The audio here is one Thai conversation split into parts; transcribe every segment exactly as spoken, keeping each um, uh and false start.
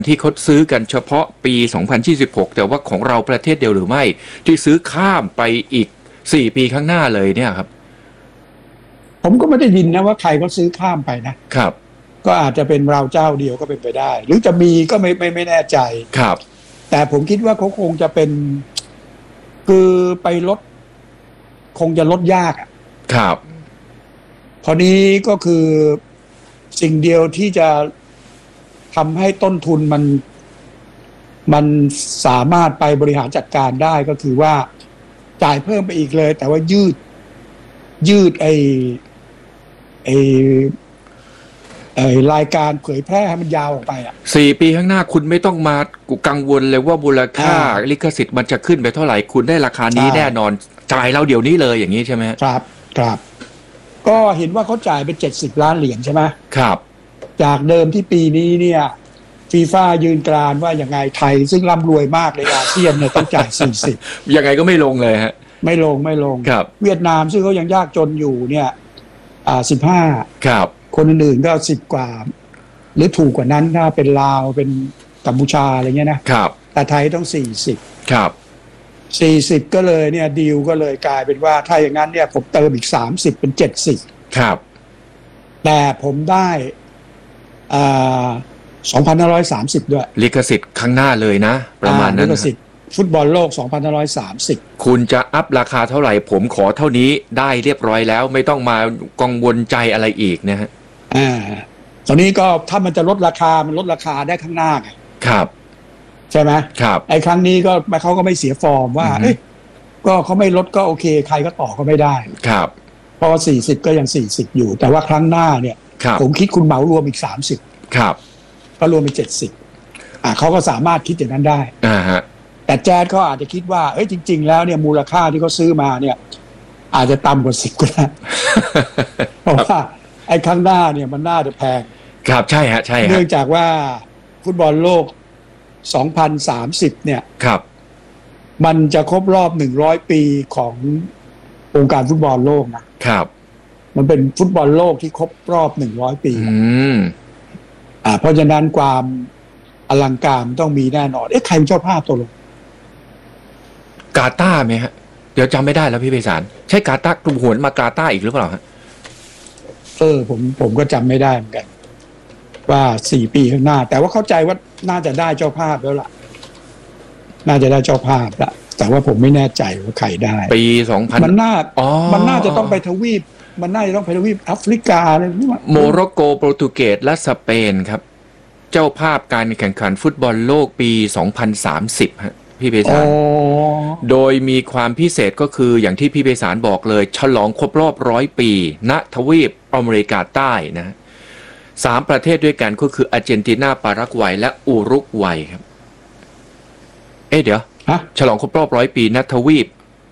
ที่เขาซื้อกันเฉพาะปีสองพันยี่สิบหกแต่ว่าของเราประเทศเดียวหรือไม่ที่ซื้อข้ามไปอีกสี่ปีข้างหน้าเลยเนี่ยครับผมก็ไม่ได้ยินนะว่าใครก็ซื้อข้ามไปนะครับก็อาจจะเป็นเราเจ้าเดียวก็เป็นไปได้หรือจะมีก็ไม่ไม่ไม่แน่ใจครับแต่ผมคิดว่าเขาคงจะเป็นคือไปลดคงจะลดยากอ่ะครับคราวนี้ก็คือสิ่งเดียวที่จะทำให้ต้นทุนมันมันสามารถไปบริหารจัดการได้ก็คือว่าจ่ายเพิ่มไปอีกเลยแต่ว่ายืดยืดไอ้ไอ้ไอ้รายการเผยแพร่ให้มันยาวออกไปอ่ะสี่ปีข้างหน้าคุณไม่ต้องมากังวลเลยว่ามูลค่าลิขสิทธิ์มันจะขึ้นไปเท่าไหร่คุณได้ราคานี้แน่นอนจ่ายเราเดี๋ยวนี้เลยอย่างนี้ใช่ไหมครับครับก็เห็นว่าเขาจ่ายไปเจ็ดสิบล้านเหรียญใช่ไหมครับจากเดิมที่ปีนี้เนี่ยฟีฟ่ายืนกรานว่าอย่างไงไทยซึ่งร่ำรวยมากในอาเซียนเนี่ยต้องจ่ายสี่สิบยังไงก็ไม่ลงเลยฮะไม่ลงไม่ลงครับเวียดนามซึ่งเขายังยากจนอยู่เนี่ยอ่าสิบห้าครับคนอื่นๆก็สิบกว่าหรือถูกกว่านั้นถ้าเป็นลาวเป็นกัมพูชาอะไรเงี้ยนะครับแต่ไทยต้องสี่สิบครับสี่สิบก็เลยเนี่ยดีลก็เลยกลายเป็นว่าถ้าอย่างนั้นเนี่ยผมเติมอีกสามสิบเป็นเจ็ดสิบครับแต่ผมได้อ่าสองพันห้าร้อยสามสิบด้วยลิขสิทธิ์ข้างหน้าเลยนะประมาณนั้นลิขสิทธิ์ฟุตบอลโลกสองพันห้าร้อยสามสิบคุณจะอัพราคาเท่าไหร่ผมขอเท่านี้ได้เรียบร้อยแล้วไม่ต้องมากังวลใจอะไรอีกนะฮะอ่าตอนนี้ก็ถ้ามันจะลดราคามันลดราคาได้ข้างหน้าไงครับใช่ไหมครับไอ้ครั้งนี้ก็เขาก็ไม่เสียฟอร์มว่าเอ๊ะก็เขาไม่ลดก็โอเคใครก็ต่อก็ไม่ได้ครับเพราะว่าสี่สิบก็ยังสี่สิบอยู่แต่ว่าครั้งหน้าเนี่ยผมคิดคุณเหมารวมอีกสามสิบครับก็รวมเป็นเจ็ดสิบอ่าเขาก็สามารถคิดอย่างนั้นได้อ่าฮะแต่แจ๊ดเขาอาจจะคิดว่าเอ้ยจริงๆแล้วเนี่ยมูลค่าที่เขาซื้อมาเนี่ยอาจจะต่ำกว่าสิบก็ได้เพราะว่าไอ้ข้างหน้าเนี่ยมันน่าจะแพงครับใช่ฮะใช่ฮะเนื่องจากว่าฟุตบอลโลกสองพันสามสิบเนี่ยครับมันจะครบรอบหนึ่งร้อยปีขององค์การฟุตบอลโลกนะครับมันเป็นฟุตบอลโลกที่ครบรอบหนึ่งร้อยปีอืมอ่าเพราะฉะนั้นความอลังการต้องมีแน่นอนเอ๊ะใครเป็นเจ้าภาพตัวลงกาตาร์ไหมฮะเดี๋ยวจำไม่ได้แล้วพี่ไพศาลใช่กาตาร์กลุ่มหวนมากาตาร์อีกหรือเปล่าฮะเออผมผมก็จำไม่ได้เหมือนกันว่าสี่ปีข้างหน้าแต่ว่าเข้าใจว่าน่าจะได้เจ้าภาพแล้วล่ะน่าจะได้เจ้าภาพละแต่ว่าผมไม่แน่ใจว่าใครได้ปีสองพันมันน่ามันน่าจะต้องไปทวีปมันน่าจะต้องไปทวีปแอฟริกาอะไรนี่ว่าโมร็อกโกโปรตุเกสและสเปนครับเจ้าภาพการแข่งขันฟุตบอลโลกปีสองพันสามสิบฮะพี่ไพศาลโดยมีความพิเศษก็คืออย่างที่พี่ไพศาลบอกเลยฉลองครบรอบร้อยปีณทวีปอเมริกาใต้นะสามประเทศด้วยกันก็คืออาร์เจนตินาปารากวัยและอุรุกวัยครับเอ๊ะเดี๋ยวฉลองครบรอบร้อยปีณทวีป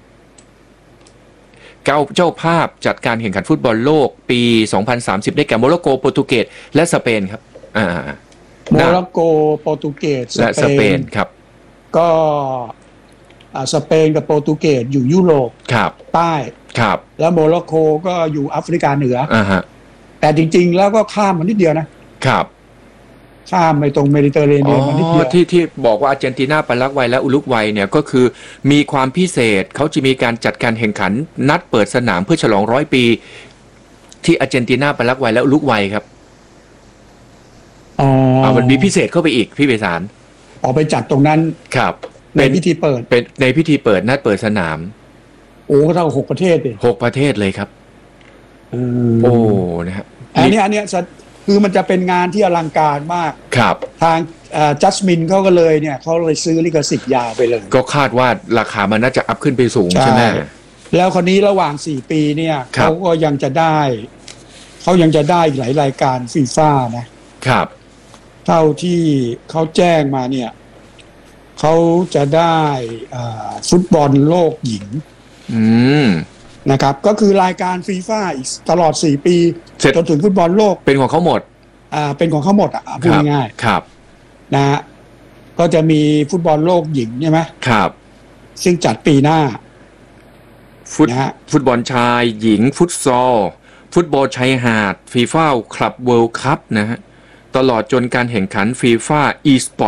เก้าเจ้าภาพจัดการแข่งขันฟุตบอลโลกปีสองพันสามสิบได้แก่โมร็อกโกโปรตุเกสและสเปนครับอ่าโมร็อกโกโปรตุเกสและสเปนครับก็สเปนกับโปรตุเกสอยู่ยุโรปใต้ครับแล้วโมร็อกโกก็อยู่แอฟริกาเหนืออ่าฮะแต่จริงๆแล้วก็ข้ามมันนิดเดียวนะครับข้ามไปตรงเมดิเตอร์เรเนียนมันนิดเดียวที่ที่บอกว่าอาร์เจนตินาปารากวัยและอุรุกวัยเนี่ยก็คือมีความพิเศษเขาจะมีการจัดการแข่งขันนัดเปิดสนามเพื่อฉลองร้อยปีที่อาร์เจนตินาปารากวัยและอุรุกวัยครับอ๋อมันมีพิเศษเข้าไปอีกพี่ไพศาลออกไปจัดตรงนั้นครับในพิธีเปิดเป็นในพิธีเปิดนัดเปิดสนามโอ้ก็เท่าหกประเทศดิหกประเทศเลยครับโอ้นะฮะอันนี้อันนี้คือมันจะเป็นงานที่อลังการมากครับทางจัสมินเขาก็เลยเนี่ยเขาเลยซื้อลิขสิทธิ์ยาวไปเลยก็คาดว่าราคามันน่าจะอัพขึ้นไปสูงใช่ไหมแล้วคนนี้ระหว่างสี่ปีเนี่ยเขาก็ยังจะได้เขายังจะได้หลายรายการฟีฟ่านะครับเท่าที่เขาแจ้งมาเนี่ยเขาจะได้ฟุตบอลโลกหญิงอืมนะครับก็คือรายการฟีฟ่าอีกตลอดสี่ปีจนถึงฟุตบอลโลกเป็นของเขาหมดอ่าเป็นของเขาหมดอ่ะพูดง่ายๆครับนะฮะก็จะมีฟุตบอลโลกหญิงใช่ไหมครับซึ่งจัดปีหน้าฟุตนะฮะฟุตบอลชายหญิงฟุตซอลฟุตบอลชายหาดฟีฟ่าคลับเวิลด์คัพนะฮะตลอดจนการแข่งขันฟีฟ่า e-sport